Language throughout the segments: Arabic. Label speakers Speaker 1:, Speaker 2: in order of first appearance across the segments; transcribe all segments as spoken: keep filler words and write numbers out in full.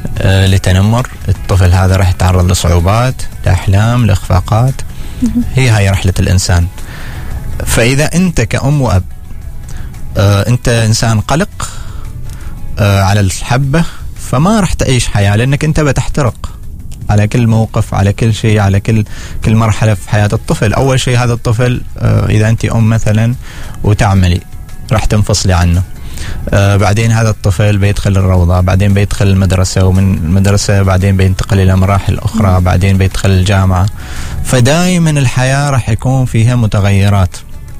Speaker 1: آه لتنمر. الطفل هذا راح يتعرض لصعوبات، لأحلام، لإخفاقات. هي هاي رحلة الإنسان. فإذا أنت كأم وأب آه أنت إنسان قلق آه على الحبة، فما راح تعيش حياة، لأنك أنت بتحترق على كل موقف، على كل شيء، على كل كل مرحلة في حياة الطفل. أول شيء هذا الطفل آه إذا أنت أم مثلا وتعملي راح تنفصلي عنه. آه بعدين هذا الطفل بيدخل الروضة، بعدين بيدخل المدرسة، ومن المدرسة بعدين بينتقل إلى مراحل أخرى، بعدين بيدخل الجامعة. فدائما الحياة راح يكون فيها متغيرات.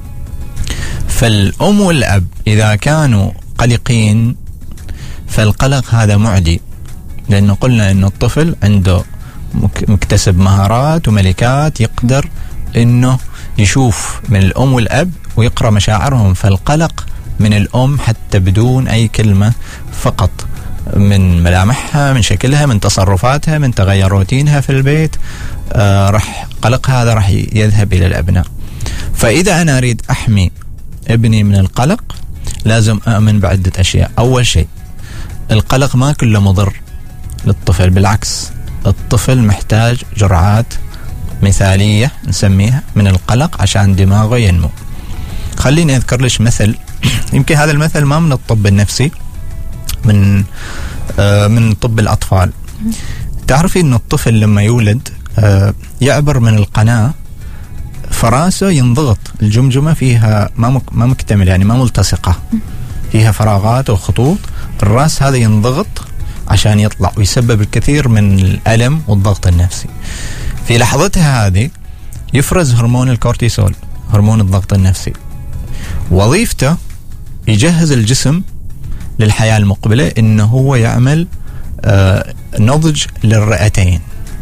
Speaker 1: فالأم والأب إذا كانوا قلقين، فالقلق هذا معدي، لأنه قلنا إنه الطفل عنده مكتسب مهارات وملكات يقدر إنه يشوف من الأم والأب ويقرأ مشاعرهم. فالقلق من الأم حتى بدون أي كلمة، فقط من ملامحها، من شكلها، من تصرفاتها، من تغير روتينها في البيت، آه رح قلق هذا رح يذهب إلى الأبناء. فإذا أنا أريد أحمي ابني من القلق لازم أؤمن بعدة أشياء. أول شيء القلق ما كله مضر للطفل، بالعكس الطفل محتاج جرعات مثالية نسميها من القلق عشان دماغه ينمو. خليني أذكر لش مثل، يمكن هذا المثل ما من الطب النفسي، من آه من طب الأطفال. تعرفي إنه الطفل لما يولد آه يعبر من القناة، فراسه ينضغط، الجمجمة فيها ما ما مكتمل، يعني ما ملتصقة، فيها فراغات وخطوط. الراس هذا ينضغط عشان يطلع، ويسبب الكثير من الألم والضغط النفسي. في لحظتها هذه يفرز هرمون الكورتيسول، هرمون الضغط النفسي. وظيفته يجهز الجسم للحياة المقبلة، إنه هو يعمل آه نضج للرئتين.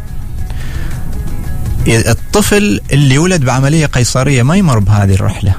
Speaker 1: الطفل اللي يولد بعملية قيصرية ما يمر بهذه الرحلة،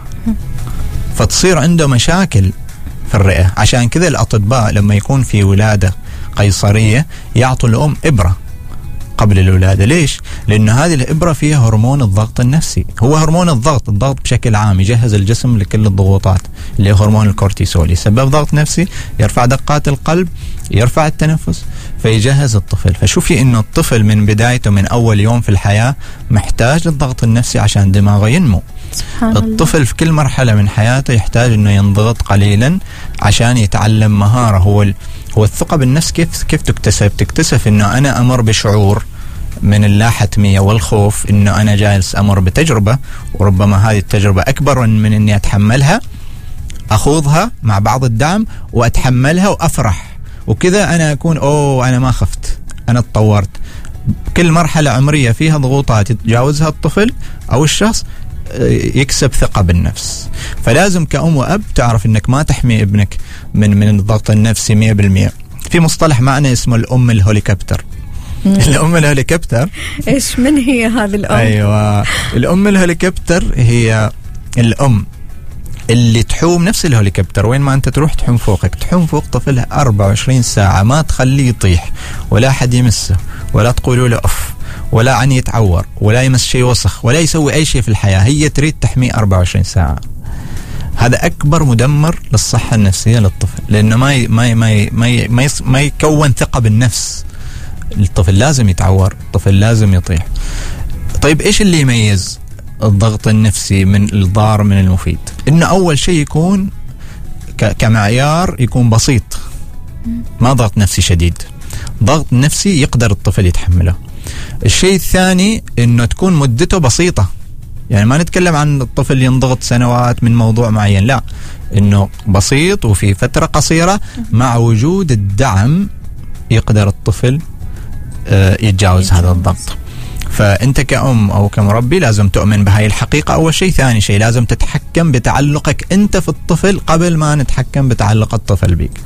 Speaker 1: فتصير عنده مشاكل في الرئة. عشان كذا الأطباء لما يكون في ولادة قيصرية يعطوا الأم إبرة قبل الولادة. ليش؟ لأن هذه الإبرة فيها هرمون الضغط النفسي. هو هرمون الضغط، الضغط بشكل عام يجهز الجسم لكل الضغوطات، اللي هو هرمون الكورتيسول، يسبب ضغط نفسي، يرفع دقات القلب، يرفع التنفس، فيجهز الطفل. فشوفي إنه الطفل من بدايته، من أول يوم في الحياة، محتاج للضغط النفسي عشان دماغه ينمو. الطفل في كل مرحلة من حياته يحتاج إنه ينضغط قليلا عشان يتعلم مهارة. هو هو الثقة بالنفس كيف كيف تكتسب؟ تكتسب إنه أنا أمر بشعور من اللا حتمية والخوف، إنه أنا جالس أمر بتجربة، وربما هذه التجربة أكبر من إني أتحملها، أخوضها مع بعض الدعم وأتحملها وأفرح، وكذا أنا أكون أوه أنا ما خفت، أنا تطورت. كل مرحلة عمرية فيها ضغوطات يتجاوزها الطفل أو الشخص يكسب ثقة بالنفس. فلازم كأم وأب تعرف إنك ما تحمي ابنك من من الضغط النفسي مية بالمية. في مصطلح معنا اسمه الأم الهوليكوبتر. الأم الهوليكوبتر
Speaker 2: إيش من هي هذه الأم؟
Speaker 1: أيوة، الأم الهوليكوبتر هي الأم اللي تحوم نفس الهوليكوبتر، وين ما أنت تروح تحوم فوقك، تحوم فوق طفلها أربعة وعشرين ساعة، ما تخليه يطيح ولا حد يمسه، ولا تقولوا له أف، ولا عن يتعور، ولا يمس شيء وسخ، ولا يسوي أي شيء في الحياة. هي تريد تحميه أربعة وعشرين ساعة. هذا أكبر مدمر للصحة النفسية للطفل، لأنه ما ي... ما ي... ما ي... ما, ي... ما, ي... ما يكون ثقة بالنفس. الطفل لازم يتعور، الطفل لازم يطيح. طيب إيش اللي يميز الضغط النفسي من الضار من المفيد؟ إنه أول شيء يكون ك... كمعيار يكون بسيط، ما ضغط نفسي شديد، ضغط نفسي يقدر الطفل يتحمله. الشيء الثاني إنه تكون مدته بسيطة، يعني ما نتكلم عن الطفل ينضغط سنوات من موضوع معين، لا، إنه بسيط وفي فترة قصيرة مع وجود الدعم يقدر الطفل يتجاوز هذا الضغط. فأنت كأم أو كمربي لازم تؤمن بهاي الحقيقة أول شيء. ثاني شيء لازم تتحكم بتعلقك أنت في الطفل قبل ما نتحكم بتعلق الطفل بيك.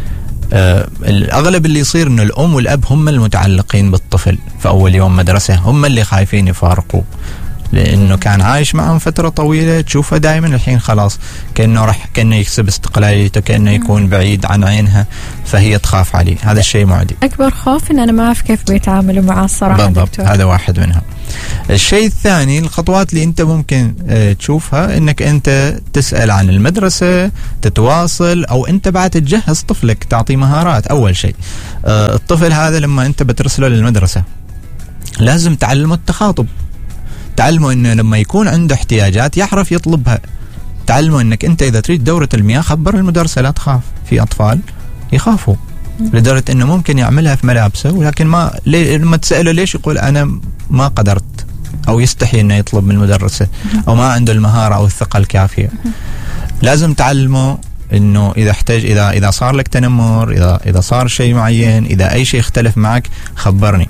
Speaker 1: آه الأغلب اللي يصير إنه الأم والأب هم المتعلقين بالطفل في أول يوم مدرسة، هم اللي خايفين يفارقوه، لأنه كان عايش معهم فترة طويلة، تشوفه دائما الحين خلاص كأنه راح كأنه يكسب استقلاليته، كأنه يكون بعيد عن عينها، فهي تخاف عليه. هذا الشيء معدي.
Speaker 2: أكبر خوف إن أنا ما أعرف كيف بيتعاملوا معه الصراحة.
Speaker 1: بالضبط، هذا واحد منهم. الشيء الثاني، الخطوات اللي أنت ممكن اه تشوفها، إنك أنت تسأل عن المدرسة، تتواصل، أو أنت بعد تجهز طفلك، تعطي مهارات. أول شيء اه الطفل هذا لما أنت بترسله للمدرسة لازم تعلمه التخاطب، تعلمه انه لما يكون عنده احتياجات يعرف يطلبها، تعلمه انك انت اذا تريد دورة المياه خبر المدرسة، لا تخاف. في اطفال يخافوا لدرجة انه ممكن يعملها في ملابسه، ولكن ما لما تسأله ليش يقول انا ما قدرت، او يستحي انه يطلب من المدرسة، او ما عنده المهارة او الثقة الكافية. لازم تعلمه انه اذا احتاج، اذا اذا صار لك تنمر، اذا اذا صار شيء معين، اذا اي شيء اختلف معك خبرني.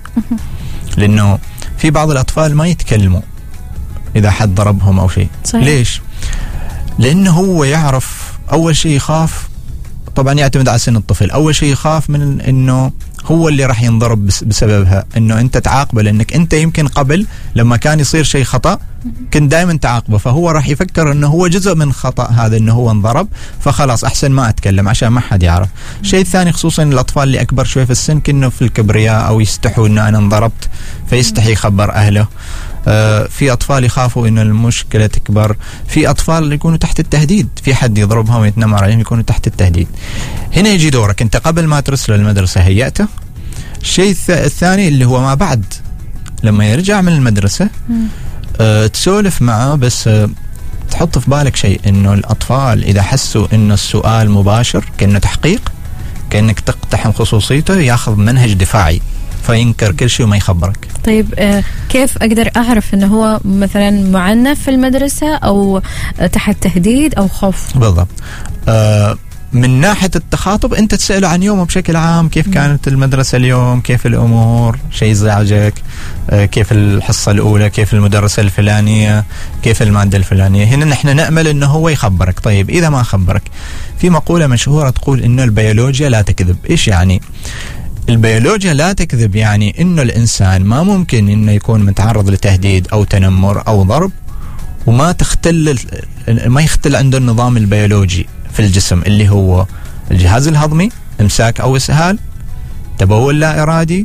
Speaker 1: لانه في بعض الاطفال ما يتكلموا إذا حد ضربهم أو شيء. صحيح. ليش؟ لأنه هو يعرف أول شيء يخاف، طبعا يعتمد على سن الطفل، أول شيء يخاف من أنه هو اللي راح ينضرب بسببها، أنه أنت تعاقبه، لأنك أنت يمكن قبل لما كان يصير شيء خطأ كنت دائما تعاقبه، فهو راح يفكر أنه هو جزء من خطأ هذا، أنه هو انضرب، فخلاص أحسن ما أتكلم عشان ما حد يعرف. الشيء الثاني، خصوصا الأطفال اللي أكبر شوي في السن، كأنه في الكبرياء أو يستحوا أنه أنا انضربت، فيستحي يخبر أهله. آه في أطفال يخافوا إنه المشكلة تكبر، في أطفال يكونوا تحت التهديد، في حد يضربهم ويتنمر عليهم يكونوا تحت التهديد. هنا يجي دورك أنت قبل ما ترسله للمدرسة هيئته. الشيء الثاني اللي هو ما بعد لما يرجع من المدرسة آه تسولف معه، بس آه تحط في بالك شيء، إنه الأطفال إذا حسوا إنه السؤال مباشر كأنه تحقيق، كأنك تقتحم خصوصيته، ياخذ منهج دفاعي فينكر كل شيء وما يخبرك.
Speaker 2: طيب آه كيف أقدر أعرف أنه هو مثلا معنف في المدرسة أو آه تحت تهديد أو خوف؟
Speaker 1: بالضبط. آه من ناحية التخاطب أنت تسأله عن يومه بشكل عام، كيف م. كانت المدرسة اليوم، كيف الأمور، شيء زعجك، آه كيف الحصة الأولى، كيف المدرسة الفلانية، كيف المادة الفلانية. هنا نحن نأمل أنه هو يخبرك. طيب إذا ما خبرك، في مقولة مشهورة تقول إنه البيولوجيا لا تكذب. إيش يعني؟ البيولوجيا لا تكذب يعني إنه الإنسان ما ممكن إنه يكون متعرض لتهديد أو تنمر أو ضرب وما تختل ما يختل عنده النظام البيولوجي في الجسم، اللي هو الجهاز الهضمي، إمساك أو إسهال، تبول لا إرادي،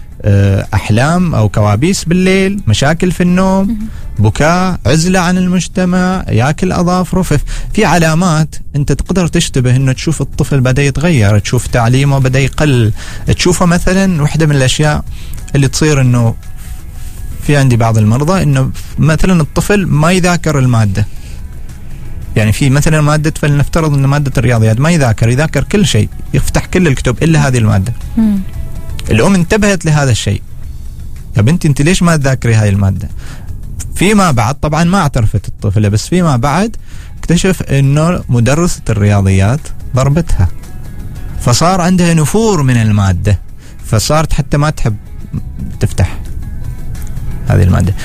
Speaker 1: أحلام أو كوابيس بالليل، مشاكل في النوم، بكاء، عزلة عن المجتمع، ياكل أظافره. في علامات أنت تقدر تشتبه إنه تشوف الطفل بدأ يتغير، تشوف تعليمه بدأ يقل، تشوفه مثلا. واحدة من الأشياء اللي تصير إنه في عندي بعض المرضى إنه مثلا الطفل ما يذاكر المادة، يعني في مثلا مادة، فلنفترض إن مادة الرياضيات ما يذاكر، يذاكر كل شيء، يفتح كل الكتب إلا هذه المادة. م. الأم انتبهت لهذا الشيء، يا بنتي أنت ليش ما تذاكري هاي المادة؟ فيما بعد طبعا ما اعترفت الطفلة، بس فيما بعد اكتشف إنه مدرسة الرياضيات ضربتها، فصار عندها نفور من المادة، فصارت حتى ما تحب تفتح هذه المادة.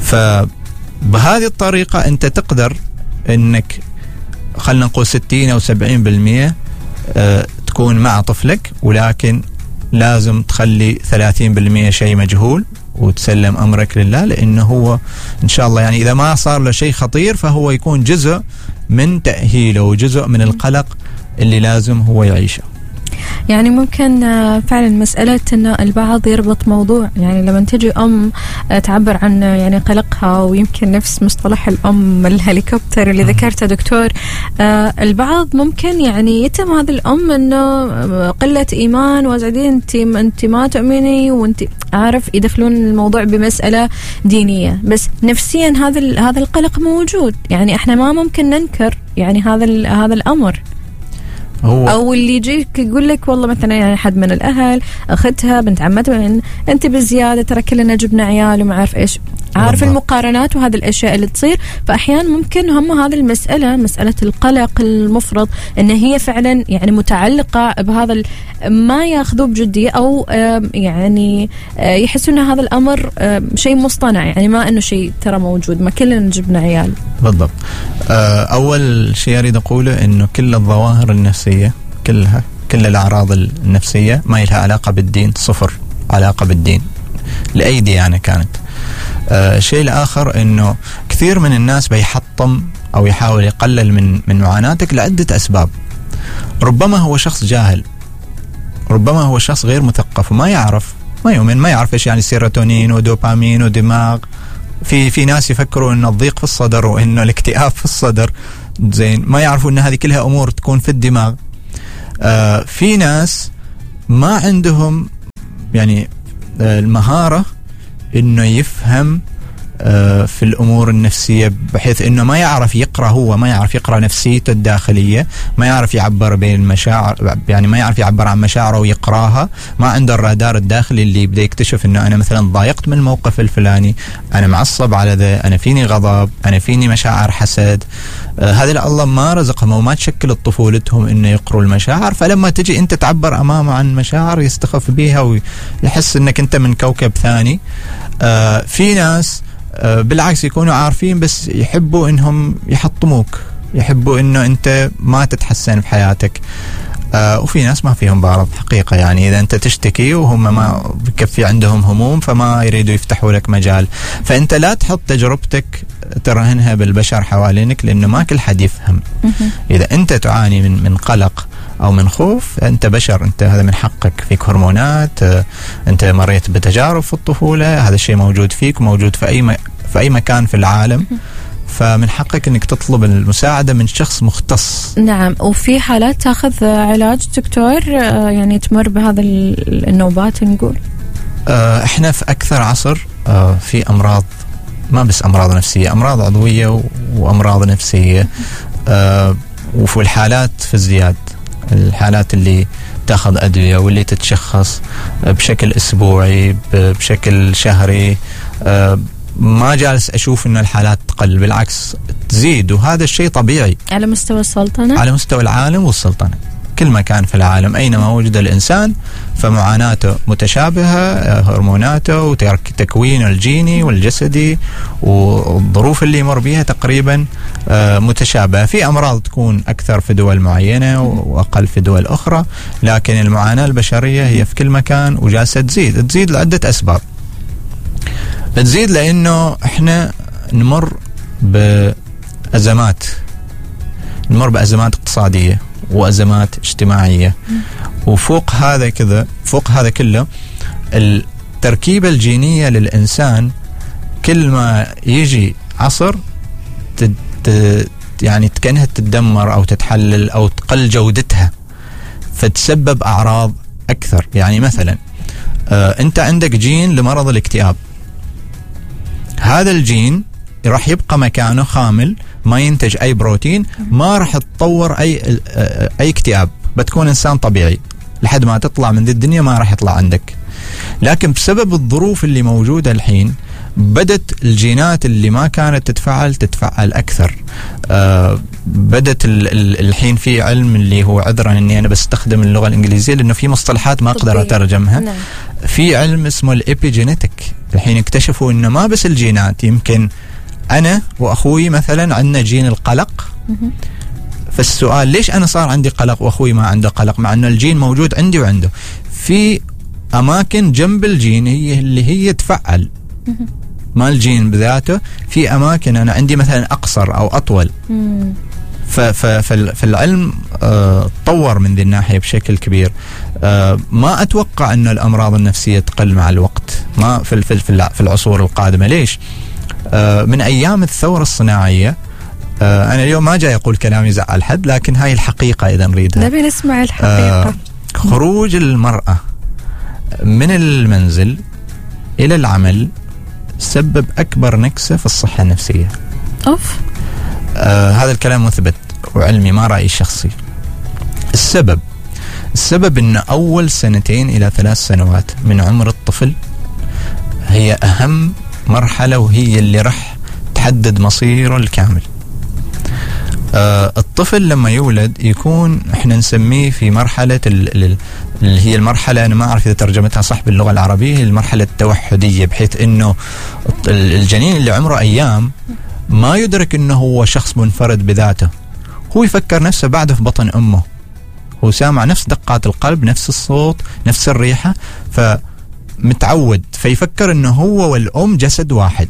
Speaker 1: فبهذه الطريقة أنت تقدر إنك خلنا نقول ستين أو سبعين بالمية اه تكون مع طفلك، ولكن لازم تخلي ثلاثين بالمية شيء مجهول وتسلم أمرك لله، لأنه هو إن شاء الله يعني إذا ما صار له شيء خطير فهو يكون جزء من تأهيله وجزء من القلق اللي لازم هو يعيشه.
Speaker 2: يعني ممكن فعلا مسألة أن البعض يربط موضوع، يعني لما تجي أم تعبر عن يعني قلقها، ويمكن نفس مصطلح الأم الهليكوبتر اللي ذكرته دكتور، البعض ممكن يعني يتم هذا الأم أنه قلة إيمان، وزعدين أنت أنت ما تؤمني، وأنت عارف يدخلون الموضوع بمسألة دينية، بس نفسيا هذا هذا القلق موجود. يعني إحنا ما ممكن ننكر يعني هذا هذا الأمر. هو أو اللي يجيك يقول لك والله مثلا يعني حد من الأهل، أختها، بنت عمتها، أنت بزيادة، ترى كلنا جبنا عيال وما عارف إيش، عارف المقارنات وهذه الأشياء اللي تصير. فأحيانا ممكن هم هذه المسألة، مسألة القلق المفرط، إن هي فعلا يعني متعلقة بهذا، ما يأخذوه بجدية، أو يعني يحسون أن هذا الأمر شيء مصطنع، يعني ما أنه شيء ترى موجود، ما كلنا جبنا عيال.
Speaker 1: بالضبط. أول شيء أريد أقوله إنه كل الظواهر النفسية كلها، كل الأعراض النفسية ما لها علاقة بالدين، صفر علاقة بالدين لأي ديانة كانت. آه الشيء الآخر أنه كثير من الناس بيحطم أو يحاول يقلل من من معاناتك لعدة أسباب. ربما هو شخص جاهل، ربما هو شخص غير مثقف وما يعرف، ما يؤمن، ما يعرف ايش يعني سيروتونين ودوبامين ودماغ. في في ناس يفكروا انه الضيق في الصدر وانه الاكتئاب في الصدر، زين، ما يعرفوا ان هذه كلها امور تكون في الدماغ. آه في ناس ما عندهم يعني آه المهارة انه يفهم في الأمور النفسية، بحيث أنه ما يعرف يقرأ، هو ما يعرف يقرأ نفسيته الداخلية، ما يعرف يعبر بين المشاعر، يعني ما يعرف يعبر عن مشاعره ويقراها، ما عنده الرادار الداخلي اللي يبدأ يكتشف أنه أنا مثلا ضايقت من الموقف الفلاني، أنا معصب على ذا، أنا فيني غضب، أنا فيني مشاعر حسد. آه هذا الله ما رزقهم وما تشكلت طفولتهم أنه يقروا المشاعر، فلما تجي أنت تعبر أمامه عن مشاعر يستخف بيها ويحس أنك أنت من كوكب ثاني. آه في ناس بالعكس يكونوا عارفين بس يحبوا انهم يحطموك، يحبوا انه انت ما تتحسن في حياتك. آه وفي ناس ما فيهم بارض حقيقة، يعني اذا انت تشتكي وهم ما بكفي عندهم هموم فما يريدوا يفتحوا لك مجال. فانت لا تحط تجربتك ترهنها بالبشر حوالينك، لانه ما كل حد يفهم. اذا انت تعاني من من قلق او من خوف، انت بشر، انت هذا من حقك، فيك هرمونات، انت مريت بتجارب في الطفولة، هذا الشيء موجود فيك وموجود في اي م... في اي مكان في العالم، فمن حقك انك تطلب المساعدة من شخص مختص.
Speaker 2: نعم. وفي حالات تاخذ علاج دكتور يعني تمر بهذا النوبات نقول؟
Speaker 1: احنا في اكثر عصر في امراض، ما بس امراض نفسية، امراض عضوية وامراض نفسية، وفي الحالات في ازدياد، الحالات اللي تاخذ أدوية واللي تتشخص بشكل أسبوعي بشكل شهري. ما جالس أشوف أن الحالات تقل، بالعكس تزيد، وهذا الشيء طبيعي على
Speaker 2: مستوى السلطنة،
Speaker 1: على مستوى العالم والسلطنة. كل مكان في العالم أينما وجد الإنسان فمعاناته متشابهة، هرموناته وتكوينه الجيني والجسدي والظروف اللي يمر بها تقريبا متشابهة. في أمراض تكون أكثر في دول معينة وأقل في دول أخرى، لكن المعاناة البشرية هي في كل مكان وجالسة تزيد تزيد لعدة أسباب. تزيد لأنه إحنا نمر بأزمات، نمر بأزمات اقتصادية وأزمات اجتماعية، وفوق هذا كذا فوق هذا كله التركيبة الجينية للإنسان كل ما يجي عصر تد يعني كأنها تتدمر أو تتحلل أو تقل جودتها، فتسبب أعراض أكثر. يعني مثلا آه أنت عندك جين لمرض الاكتئاب، هذا الجين راح يبقى مكانه خامل، ما ينتج أي بروتين، ما راح تطور أي أي اكتئاب، بتكون إنسان طبيعي لحد ما تطلع من ذي الدنيا، ما راح يطلع عندك. لكن بسبب الظروف اللي موجودة الحين بدت الجينات اللي ما كانت تتفعل تتفعل أكثر. آه بدت الحين في علم اللي هو عذرا أني أنا بستخدم اللغة الإنجليزية لأنه في مصطلحات ما أقدر أترجمها. نعم. في علم اسمه الإبيجينيتك، الحين اكتشفوا أنه ما بس الجينات، يمكن أنا وأخوي مثلا عندنا جين القلق، فالسؤال ليش أنا صار عندي قلق وأخوي ما عنده قلق، مع أنه الجين موجود عندي وعنده. في أماكن جنب الجين هي اللي هي تفعل، ما الجين بذاته، في أماكن أنا عندي مثلا أقصر أو أطول. فالعلم آه تطور من ذي الناحية بشكل كبير. آه ما أتوقع أن الأمراض النفسية تقل مع الوقت، ما في في في العصور القادمة. ليش؟ آه من أيام الثورة الصناعية، آه أنا اليوم ما جاي أقول كلام يزعل حد، لكن هاي الحقيقة إذا نريدها.
Speaker 2: نبي نسمع الحقيقة.
Speaker 1: آه خروج المرأة من المنزل إلى العمل سبب أكبر نكسة في الصحة النفسية.
Speaker 2: أوف.
Speaker 1: آه هذا الكلام مثبت وعلمي، ما رأيي الشخصي. السبب السبب أن أول سنتين إلى ثلاث سنوات من عمر الطفل هي أهم مرحلة، وهي اللي رح تحدد مصيره الكامل. آه الطفل لما يولد يكون احنا نسميه في مرحلة اللي هي المرحلة، أنا ما أعرف إذا ترجمتها صح باللغة العربية، هي المرحلة التوحدية، بحيث أنه الجنين اللي عمره أيام ما يدرك أنه هو شخص منفرد بذاته، هو يفكر نفسه بعده في بطن أمه، هو سامع نفس دقات القلب، نفس الصوت، نفس الريحة. ف متعود فيفكر انه هو والام جسد واحد.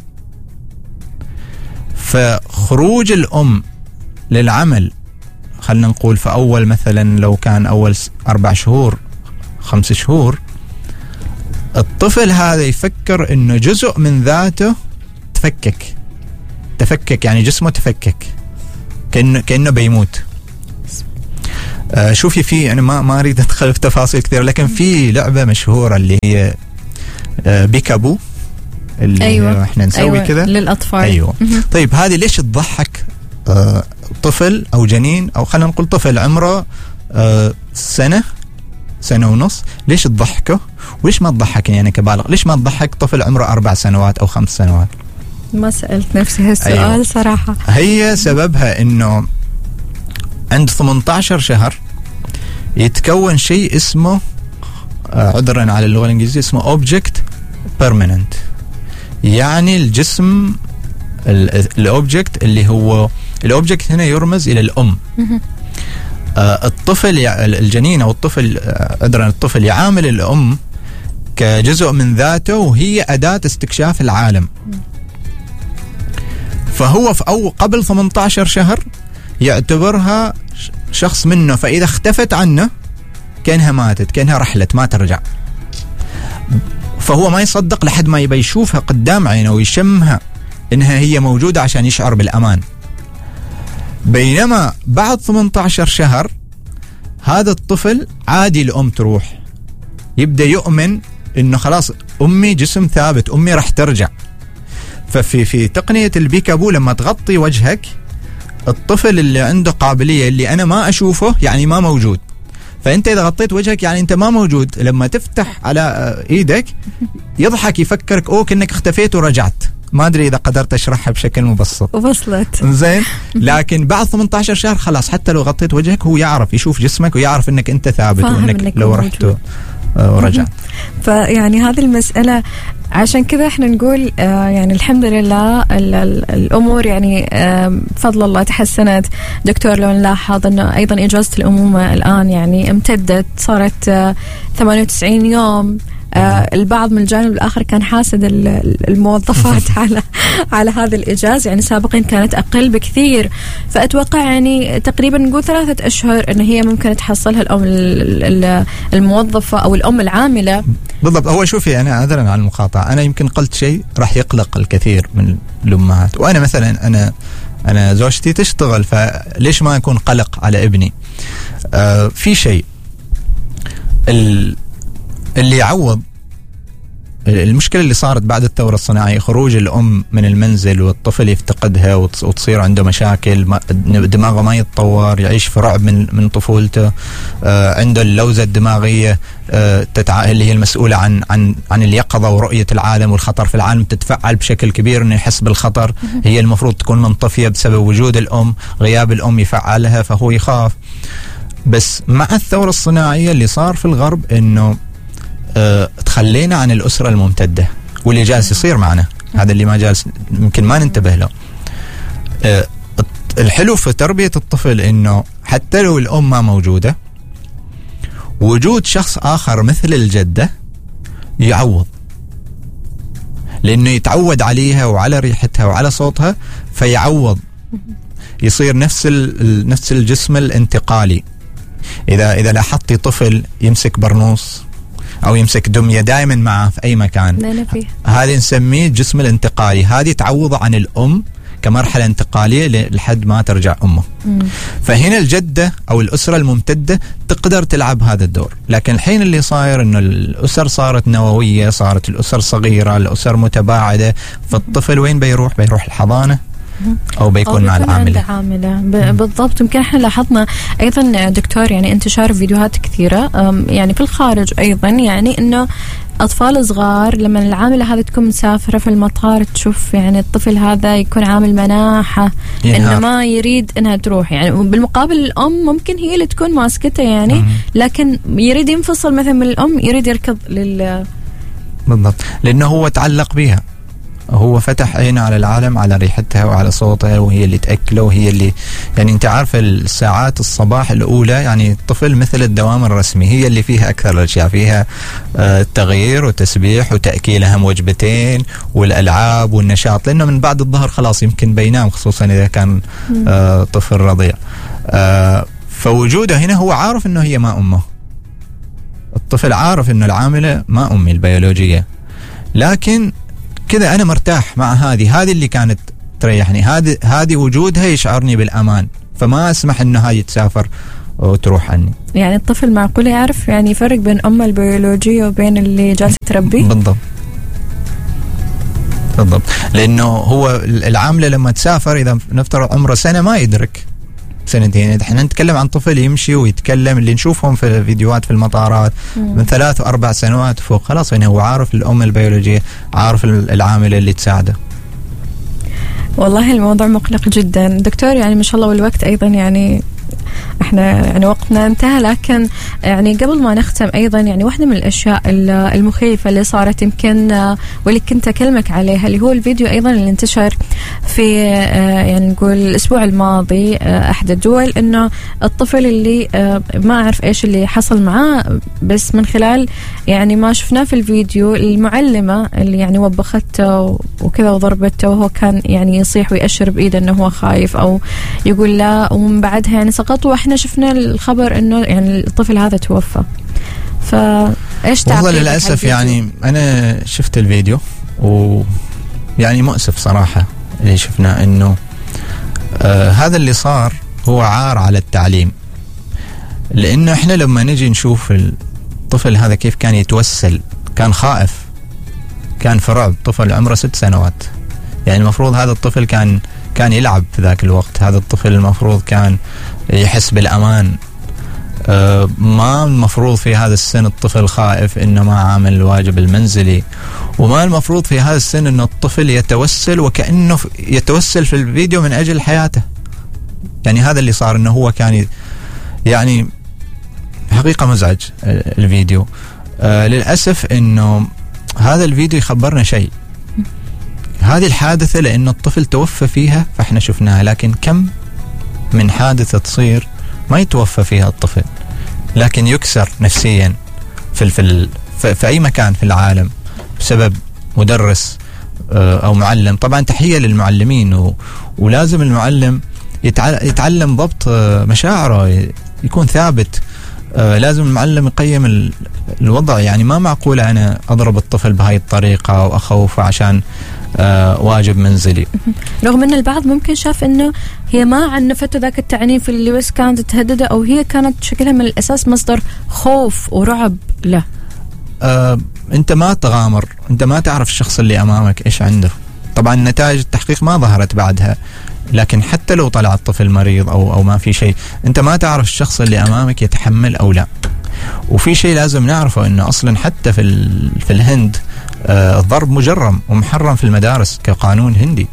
Speaker 1: فخروج الام للعمل خلنا نقول في اول مثلا لو كان اول اربع شهور خمس شهور، الطفل هذا يفكر انه جزء من ذاته تفكك تفكك يعني جسمه تفكك كأنه كأنه بيموت. آه شوفي في أنا ما ما أريد أدخل في تفاصيل كثير، لكن في لعبة مشهورة اللي هي آه بيكابو اللي
Speaker 2: أيوة.
Speaker 1: احنا نسوي
Speaker 2: أيوة.
Speaker 1: كذا
Speaker 2: للأطفال.
Speaker 1: أيوة. طيب هذه ليش تضحك آه طفل أو جنين أو خلينا نقول طفل عمره آه سنة سنة ونص، ليش تضحكه وليش ما تضحكني يعني كبالغ؟ ليش ما تضحك طفل عمره أربع سنوات أو خمس سنوات؟
Speaker 2: ما سألت نفسي هالسؤال. أيوة. صراحة
Speaker 1: هي سببها إنه عند ثمانية عشر شهر يتكون شيء اسمه آه عذرا على اللغة الإنجليزية اسمه object permanent، يعني الجسم الأوبجكت اللي هو الأوبجكت هنا يرمز إلى الأم. آه الطفل الجنين أو الطفل عذرا الطفل يعامل الأم كجزء من ذاته وهي أداة استكشاف العالم. فهو في أو قبل ثمانية عشر شهر يعتبرها شخص منه، فإذا اختفت عنه كأنها ماتت كأنها رحلت ما ترجع، فهو ما يصدق لحد ما يبي يشوفها قدام عينه ويشمها إنها هي موجودة عشان يشعر بالأمان. بينما بعد ثمانية عشر شهر هذا الطفل عادي الأم تروح، يبدأ يؤمن إنه خلاص أمي جسم ثابت، أمي رح ترجع. ففي في تقنية البيكابو لما تغطي وجهك الطفل اللي عنده قابلية اللي أنا ما أشوفه يعني ما موجود، فأنت إذا غطيت وجهك يعني أنت ما موجود، لما تفتح على إيدك يضحك يفكرك أوه كأنك اختفيت ورجعت. ما أدري إذا قدرت أشرحها بشكل مبسط.
Speaker 2: وصلت
Speaker 1: زين. لكن بعد ثمانية عشر شهر خلاص حتى لو غطيت وجهك هو يعرف يشوف جسمك ويعرف أنك أنت ثابت وأنك إنك لو رحت ورجعت.
Speaker 2: فيعني هذه المسألة عشان كذا احنا نقول آه يعني الحمد لله ال ال الأمور يعني آه بفضل الله تحسنت. دكتور لو نلاحظ أنه أيضا إجازة الأمومة الآن يعني امتدت صارت آه ثمانية وتسعين يوم. آه البعض من الجانب الآخر كان حاسد الموظفات على على هذا الإجازة، يعني سابقا كانت أقل بكثير. فأتوقع يعني تقريبا نقول ثلاثة أشهر إن هي ممكن تحصلها الأم الموظفة أو الأم العاملة.
Speaker 1: بالضبط. هو شوفي أنا عذرا على المقاطعة، أنا يمكن قلت شيء راح يقلق الكثير من الأمهات، وأنا مثلا أنا أنا زوجتي تشتغل، فليش ما يكون قلق على ابني؟ آه في شيء ال اللي يعوض المشكلة اللي صارت بعد الثورة الصناعية، خروج الأم من المنزل والطفل يفتقدها وتصير عنده مشاكل، دماغه ما يتطور، يعيش في رعب من من طفولته، آه عنده اللوزة الدماغية آه تتع... اللي هي المسؤولة عن عن عن اليقظة ورؤية العالم والخطر في العالم، تتفعل بشكل كبير إنه يحس بالخطر. هي المفروض تكون منطفية بسبب وجود الأم، غياب الأم يفعلها فهو يخاف. بس مع الثورة الصناعية اللي صار في الغرب إنه أه تخلينا عن الأسرة الممتدة، واللي جالس يصير معنا هذا اللي ما جالس يمكن ما ننتبه له. أه الحلو في تربية الطفل إنه حتى لو الأم ما موجودة، وجود شخص آخر مثل الجدة يعوض، لأنه يتعود عليها وعلى ريحتها وعلى صوتها فيعوض، يصير نفس نفس الجسم الانتقالي. إذا إذا لاحظتي طفل يمسك برنوس أو يمسك دمية دائما معه في أي مكان، هذه نسميه الجسم الانتقالي. هذه تعوض عن الأم كمرحلة انتقالية لحد ما ترجع أمه. مم. فهنا الجدة أو الأسرة الممتدة تقدر تلعب هذا الدور. لكن الحين اللي صاير إنه الأسر صارت نووية، صارت الأسر صغيرة، الأسر متباعدة، فالطفل وين بيروح؟ بيروح الحضانة أو بيكون أو مع العاملة.
Speaker 2: عاملة بالضبط. يمكن احنا لاحظنا أيضا دكتور يعني انتشار فيديوهات كثيرة يعني في الخارج أيضا، يعني إنه أطفال صغار لما العاملة هذه تكون مسافرة في المطار تشوف يعني الطفل هذا يكون عامل مناحة إنه ما يريد إنها تروح، يعني بالمقابل الأم ممكن هي اللي تكون ماسكته يعني مم. لكن يريد ينفصل مثلا من الأم، يريد يركض لل
Speaker 1: بالضبط، لأنه هو تعلق بها. هو فتح عينه على العالم، على ريحتها وعلى صوتها، وهي اللي تأكله، وهي اللي يعني انت عارف الساعات الصباح الأولى يعني الطفل مثل الدوام الرسمي، هي اللي فيها أكثر الأشياء، فيها آه تغيير وتسبيح وتأكيل أهم وجبتين والألعاب والنشاط، لأنه من بعد الظهر خلاص يمكن بينام، خصوصا إذا كان آه طفل رضيع. آه فوجوده هنا هو عارف أنه هي ما أمه، الطفل عارف أنه العاملة ما أمي البيولوجية، لكن كذا أنا مرتاح مع هذه هذه اللي كانت تريحني، هذه هذه وجودها يشعرني بالأمان، فما أسمح إنه هاي تسافر وتروح عني.
Speaker 2: يعني الطفل معقول يعرف يعني يفرق بين أمه البيولوجية وبين اللي جالس تربيه؟
Speaker 1: بالضبط بالضبط، لأنه هو العاملة لما تسافر إذا نفترض عمره سنة ما يدرك سنتين، احنا نتكلم عن طفل يمشي ويتكلم اللي نشوفهم في الفيديوهات في المطارات مم. من ثلاث واربع سنوات فوق، خلاص يعني هو عارف الام البيولوجيه، عارف العامله اللي تساعده.
Speaker 2: والله الموضوع مقلق جدا دكتور، يعني ما شاء الله، والوقت ايضا يعني احنا يعني وقتنا انتهى، لكن يعني قبل ما نختم ايضا يعني واحدة من الاشياء المخيفة اللي صارت يمكن واللي كنت اكلمك عليها، اللي هو الفيديو ايضا اللي انتشر في يعني نقول الاسبوع الماضي احد الدول، انه الطفل اللي ما اعرف ايش اللي حصل معاه، بس من خلال يعني ما شفناه في الفيديو المعلمة اللي يعني وبخته وكذا وضربته، وهو كان يعني يصيح ويأشر بايده انه هو خايف او يقول لا، ومن بعدها يعني سقط، واحنا شفنا الخبر انه يعني الطفل هذا توفى. فايش تعقيبك؟
Speaker 1: والله للاسف يعني انا شفت الفيديو ويعني مؤسف صراحه اللي شفناه، انه آه هذا اللي صار هو عار على التعليم، لانه احنا لما نجي نشوف الطفل هذا كيف كان يتوسل، كان خائف، كان في رعب، طفل عمره ست سنوات، يعني المفروض هذا الطفل كان كان يلعب في ذاك الوقت، هذا الطفل المفروض كان يحس بالأمان. أه ما المفروض في هذا السن الطفل خائف إنه ما عامل الواجب المنزلي، وما المفروض في هذا السن إنه الطفل يتوسل وكأنه يتوسل في الفيديو من أجل حياته. يعني هذا اللي صار، إنه هو كان يعني حقيقة مزعج الفيديو. أه للأسف إنه هذا الفيديو يخبرنا شيء، هذه الحادثة لأن الطفل توفى فيها فإحنا شفناها، لكن كم من حادثة تصير ما يتوفى فيها الطفل، لكن يكسر نفسيا في في في أي مكان في العالم بسبب مدرس أو معلم. طبعا تحية للمعلمين، ولازم المعلم يتعلم ضبط مشاعره، يكون ثابت، لازم المعلم يقيم الوضع. يعني ما معقول أنا أضرب الطفل بهاي الطريقة وأخوفه عشان آه واجب منزلي،
Speaker 2: رغم أن البعض ممكن شاف أنه هي ما عنفته ذاك التعنيف اللي بس كانت تهدده، أو هي كانت شكلها من الأساس مصدر خوف ورعب له.
Speaker 1: آه أنت ما تغامر، أنت ما تعرف الشخص اللي أمامك إيش عنده. طبعا نتائج التحقيق ما ظهرت بعدها، لكن حتى لو طلع الطفل مريض أو, أو ما في شيء، أنت ما تعرف الشخص اللي أمامك يتحمل أو لا. وفي شيء لازم نعرفه، أنه أصلا حتى في, في الهند آه الضرب مجرم ومحرم في المدارس كقانون هندي.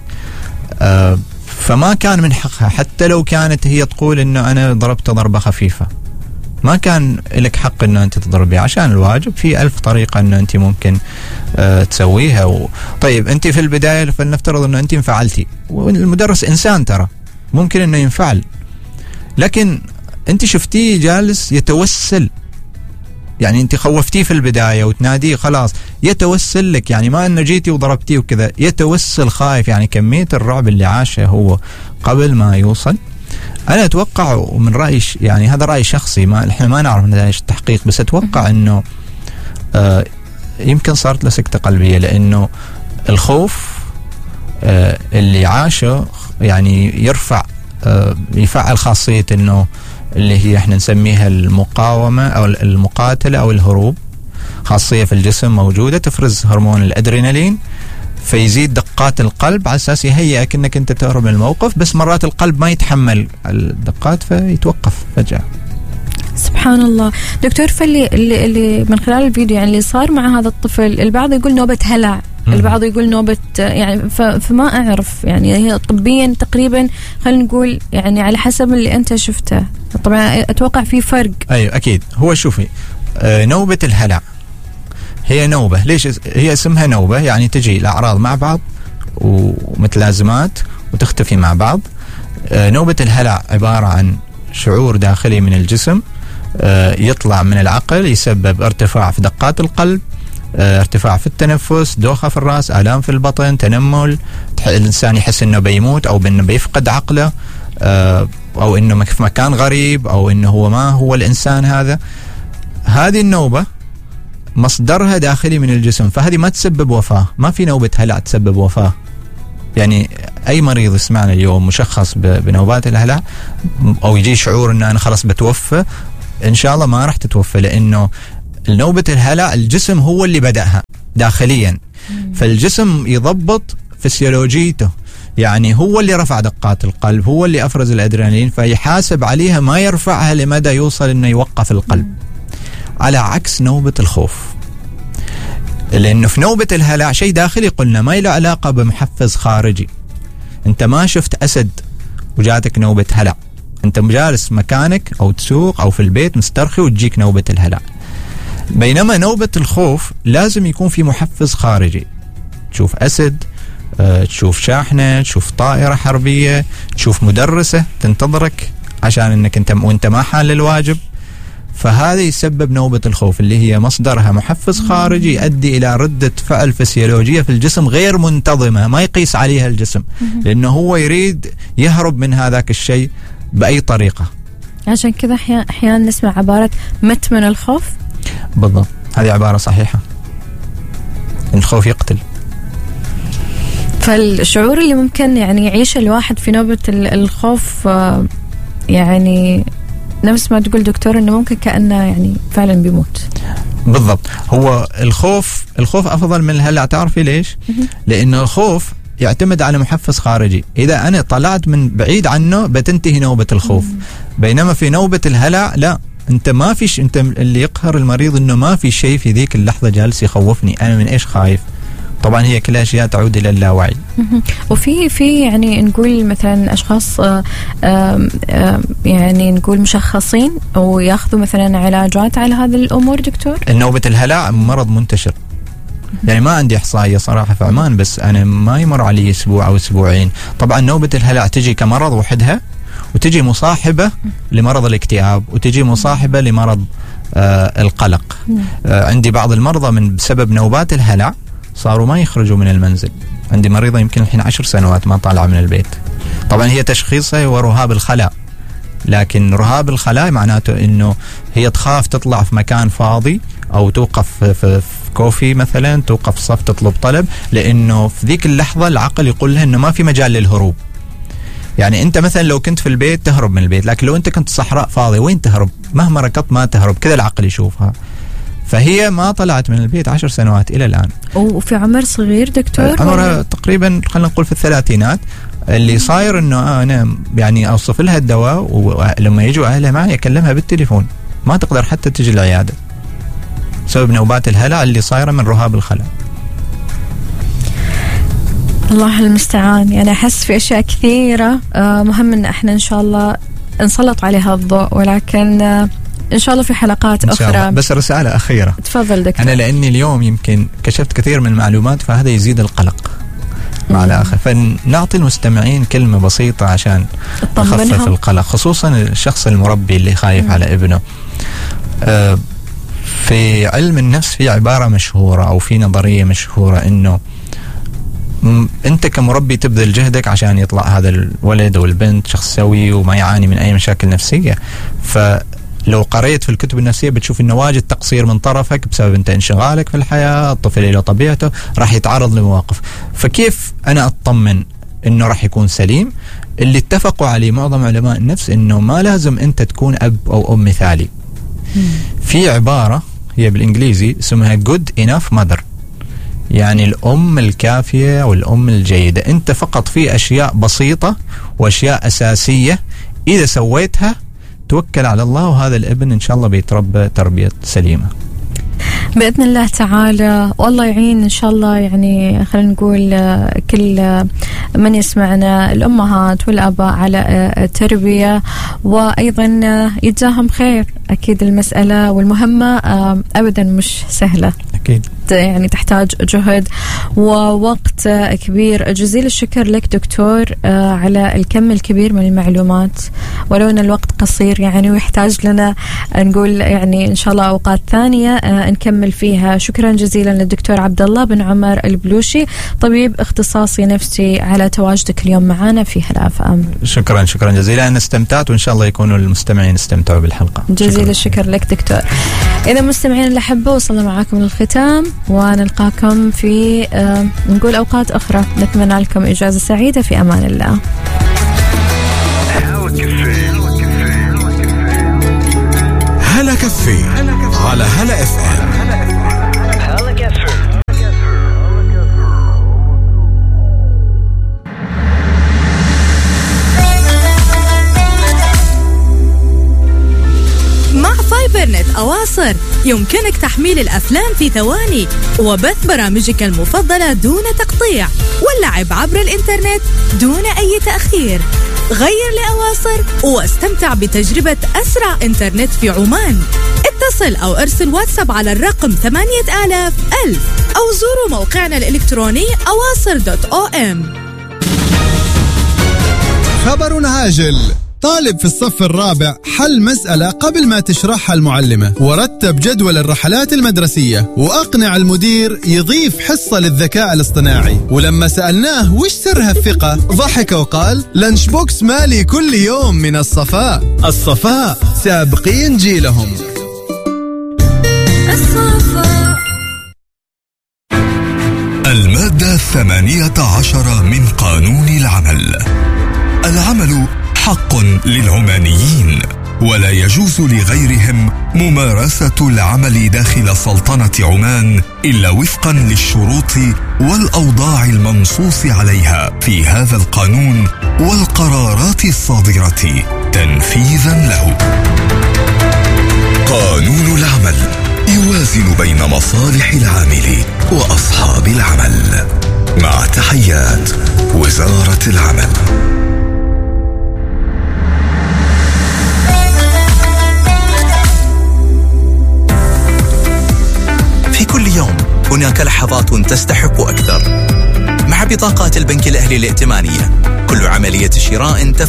Speaker 1: آه فما كان من حقها، حتى لو كانت هي تقول انه انا ضربت ضربة خفيفة، ما كان لك حق انه انت تضربي، عشان الواجب في ألف طريقة انه انت ممكن آه تسويها. و... طيب انت في البداية فلنفترض انه انت انفعلتي، والمدرس انسان ترى ممكن انه ينفعل، لكن انت شفتيه جالس يتوسل، يعني انت خوفتيه في البداية وتناديه خلاص يتوسل لك، يعني ما انه جيتي وضربتيه وكذا، يتوسل خايف. يعني كمية الرعب اللي عاشه هو قبل ما يوصل. انا اتوقع، ومن رأيي يعني هذا رأي شخصي، ما احنا ما نعرف نتائج التحقيق، بس اتوقع انه آه يمكن صارت له سكتة قلبية، لانه الخوف آه اللي عاشه يعني يرفع آه يفعل خاصية انه اللي هي احنا نسميها المقاومة او المقاتلة او الهروب، خاصية في الجسم موجودة تفرز هرمون الادرينالين، فيزيد دقات القلب على اساس يهيئك انك انت تهرب من الموقف، بس مرات القلب ما يتحمل الدقات فيتوقف فجأة.
Speaker 2: سبحان الله. دكتور، فاللي اللي, اللي من خلال الفيديو يعني اللي صار مع هذا الطفل، البعض يقول نوبة هلع، البعض يقول نوبة، يعني فما أعرف يعني هي طبيا تقريبا خلينا نقول يعني على حسب اللي أنت شفته. طبعا أتوقع في فرق.
Speaker 1: أيوة أكيد. هو شوفي آه نوبة الهلع هي نوبة، ليش هي اسمها نوبة؟ يعني تجي الأعراض مع بعض ومتلازمات وتختفي مع بعض. نوبة الهلع عبارة عن شعور داخلي من الجسم يطلع من العقل، يسبب ارتفاع في دقات القلب، ارتفاع في التنفس، دوخة في الرأس، آلام في البطن، تنمل، الإنسان يحس إنه بيموت أو إنه بيفقد عقله، أو إنه في مكان غريب، أو إنه هو ما هو الإنسان هذا. هذه النوبة مصدرها داخلي من الجسم، فهذه ما تسبب وفاة. ما في نوبة هلع تسبب وفاة. يعني أي مريض يسمعنا اليوم مشخص بنوبات الهلع أو يجي شعور إنه أنا خلاص بتوفى، إن شاء الله ما راح تتوفى، لأنه النوبة الهلع الجسم هو اللي بدأها داخليا. فالجسم يضبط فسيولوجيته، يعني هو اللي رفع دقات القلب، هو اللي أفرز الأدرينالين، فيحاسب عليها ما يرفعها لمدى يوصل إنه يوقف القلب. على عكس نوبة الخوف، لأنه في نوبة الهلع شيء داخلي قلنا ما له علاقة بمحفز خارجي. أنت ما شفت أسد وجاتك نوبة هلع، أنت جالس مكانك أو تسوق أو في البيت مسترخي وتجيك نوبة الهلع. بينما نوبة الخوف لازم يكون في محفز خارجي، تشوف أسد، أه، تشوف شاحنة، تشوف طائرة حربية، تشوف مدرسة تنتظرك عشان أنك أنت وأنت ما حال الواجب. فهذا يسبب نوبة الخوف اللي هي مصدرها محفز خارجي يؤدي إلى ردة فعل فسيولوجية في الجسم غير منتظمة، ما يقيس عليها الجسم، لأنه هو يريد يهرب من هذاك الشيء بأي طريقة.
Speaker 2: عشان كذا أحيانا نسمع عبارة مت من الخوف.
Speaker 1: بالضبط، هذه عبارة صحيحة. الخوف يقتل.
Speaker 2: فالشعور اللي ممكن يعني يعيش الواحد في نوبة الخوف يعني نفس ما تقول دكتور انه ممكن كأنه يعني فعلا بيموت.
Speaker 1: بالضبط. هو الخوف الخوف افضل من الهلع. تعرفي ليش؟ لانه الخوف يعتمد على محفز خارجي، اذا انا طلعت من بعيد عنه بتنتهي نوبة الخوف. بينما في نوبة الهلع لا، انت ما فيش، انت اللي يقهر المريض انه ما في شيء في ذيك اللحظة جالس يخوفني، انا من ايش خايف؟ طبعا هي كلها اشياء تعود الى اللاوعي.
Speaker 2: وفي في يعني نقول مثلا اشخاص آآ آآ يعني نقول مشخصين وياخذوا مثلا علاجات على هذه الامور دكتور.
Speaker 1: النوبة الهلع مرض منتشر، يعني ما عندي احصائيه صراحه في عمان، بس انا ما يمر علي اسبوع او اسبوعين. طبعا نوبة الهلع تجي كمرض وحدها، وتجي مصاحبه لمرض الاكتئاب، وتجي مصاحبه لمرض آه القلق. آه عندي بعض المرضى من بسبب نوبات الهلع صاروا ما يخرجوا من المنزل. عندي مريضة يمكن الحين عشر سنوات ما طالعة من البيت. طبعا هي تشخيصها هو رهاب الخلاء، لكن رهاب الخلاء معناته انه هي تخاف تطلع في مكان فاضي او توقف في, في, في كوفي مثلا، توقف صف تطلب طلب، لانه في ذيك اللحظة العقل يقول لها انه ما في مجال للهروب. يعني انت مثلا لو كنت في البيت تهرب من البيت، لكن لو انت كنت صحراء فاضي وين تهرب؟ مهما ركضت ما تهرب، كذا العقل يشوفها. فهي ما طلعت من البيت عشر سنوات إلى الآن.
Speaker 2: وفي عمر صغير دكتور؟
Speaker 1: عمرها تقريبا خلينا نقول في الثلاثينات. اللي صاير إنه أنا يعني أوصف لها الدواء، ولما يجوا أهلها معي أكلمها بالتليفون، ما تقدر حتى تجي العيادة بسبب نوبات الهلع اللي صايرة من رهاب الخلاء.
Speaker 2: الله المستعان. يعني أحس في أشياء كثيرة مهم إن إحنا إن شاء الله نسلط عليها الضوء، ولكن إن شاء الله في حلقات أخرى.
Speaker 1: بس رسالة أخيرة.
Speaker 2: تفضل دكتور.
Speaker 1: أنا لأني اليوم يمكن كشفت كثير من المعلومات، فهذا يزيد القلق مع الآخر، فنعطي المستمعين كلمة بسيطة عشان نخفف القلق، خصوصا الشخص المربي اللي خايف مم. على ابنه. آه في علم النفس في عبارة مشهورة أو في نظرية مشهورة إنه أنت كمربي تبذل جهدك عشان يطلع هذا الولد أو البنت شخص سوي وما يعاني من أي مشاكل نفسية. ف لو قريت في الكتب النفسية بتشوف إنه واجد تقصير من طرفك بسبب أنت انشغالك في الحياة. الطفل له طبيعته راح يتعرض لمواقف، فكيف أنا أطمن إنه راح يكون سليم؟ اللي اتفقوا عليه معظم علماء النفس إنه ما لازم أنت تكون أب أو أم مثالي. في عبارة هي بالإنجليزي اسمها good enough mother، يعني الأم الكافية أو الأم الجيدة. أنت فقط في أشياء بسيطة وأشياء أساسية إذا سويتها توكل على الله، وهذا الابن إن شاء الله بيتربى تربية سليمة
Speaker 2: بإذن الله تعالى. والله يعين إن شاء الله، يعني خلينا نقول كل من يسمعنا الأمهات والآباء على التربية، وأيضا يجزاهم خير. أكيد المسألة والمهمة أبدا مش سهلة.
Speaker 1: أكيد.
Speaker 2: يعني تحتاج جهد ووقت كبير. جزيل الشكر لك دكتور على الكم الكبير من المعلومات، ولو أن الوقت قصير يعني ويحتاج لنا نقول يعني إن شاء الله أوقات ثانية نكمل فيها. شكرا جزيلا للدكتور عبد الله بن عمر البلوشي، طبيب اختصاصي نفسي، على تواجدك اليوم معنا في هلا إف إم.
Speaker 1: شكرا شكرا جزيلا، أنا استمتعت وإن شاء الله يكونوا المستمعين استمتعوا بالحلقة.
Speaker 2: جزيل الشكر لك دكتور. إذا مستمعين الأحبة وصلنا معاكم للختام، ونلقاكم في آه نقول أوقات أخرى. نتمنى لكم إجازة سعيدة، في أمان الله.
Speaker 3: هلا كفي على هلا إف إم.
Speaker 4: مع فايبرنت أواصر يمكنك تحميل الأفلام في ثواني وبث برامجك المفضلة دون تقطيع واللعب عبر الإنترنت دون أي تأخير. غير لأواصر واستمتع بتجربة أسرع إنترنت في عمان. اتصل أو ارسل واتساب على الرقم ثمانية آلاف ألف أو زوروا موقعنا الإلكتروني أواصر دوت أو إم.
Speaker 5: خبر عاجل: طالب في الصف الرابع حل مسألة قبل ما تشرحها المعلمة، ورتب جدول الرحلات المدرسية، وأقنع المدير يضيف حصة للذكاء الاصطناعي. ولما سألناه وش سرها الثقة، ضحك وقال: لانش بوكس مالي كل يوم من الصفاء. الصفاء سابقين جيلهم.
Speaker 4: الصفاء.
Speaker 3: المادة الثمانية عشر من قانون العمل: العمل حق للعمانيين، ولا يجوز لغيرهم ممارسة العمل داخل سلطنة عمان إلا وفقا للشروط والأوضاع المنصوص عليها في هذا القانون والقرارات الصادرة تنفيذا له. قانون العمل يوازن بين مصالح العامل وأصحاب العمل. مع تحيات وزارة العمل.
Speaker 6: في كل يوم هناك لحظات تستحق أكثر. مع بطاقات البنك الأهلي الائتمانية كل عملية شراء تفعل